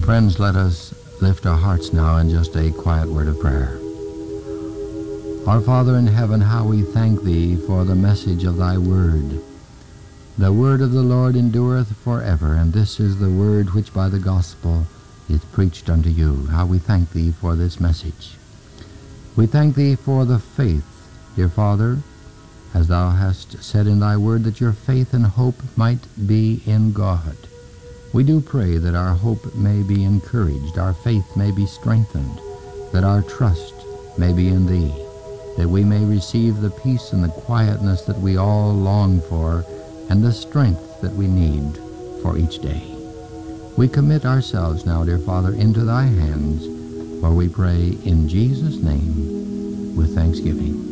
Friends, let us lift our hearts now in just a quiet word of prayer. Our Father in heaven, how we thank Thee for the message of Thy word. The word of the Lord endureth forever, and this is the word which by the gospel is preached unto you. How we thank Thee for this message. We thank Thee for the faith, dear Father, as Thou hast said in Thy word that your faith and hope might be in God. We do pray that our hope may be encouraged, our faith may be strengthened, that our trust may be in Thee, that we may receive the peace and the quietness that we all long for, and the strength that we need for each day. We commit ourselves now, dear Father, into Thy hands, for we pray in Jesus' name with thanksgiving.